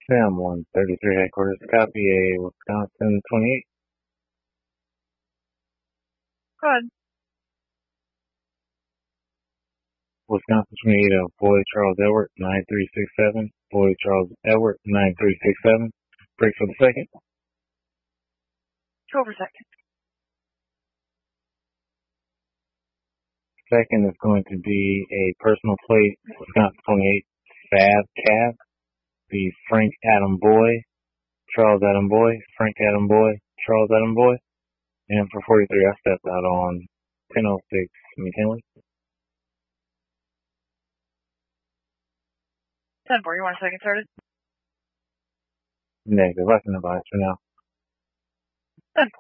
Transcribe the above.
Sam 133 headquarters, copy a Wisconsin 28. Go ahead. Wisconsin 28 of Boyd Charles Edward 9367. Boyd Charles Edward 9367. Break for the second. 12 seconds. Second is going to be a personal plate, Wisconsin 28 Fab Cab. Be Frank Adam Boy, Charles Adam Boy, Frank Adam Boy, Charles Adam Boy. And for 43, I stepped out on 1006 McKinley. 10-4, you want a second started? Negative. I can advise for now.